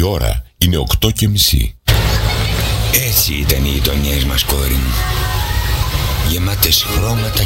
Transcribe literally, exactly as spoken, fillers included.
ώρα είναι οκτώ και μισή. Έτσι ήταν οι γειτονιές μας, κόρη μου. Γεμάτες χρώματα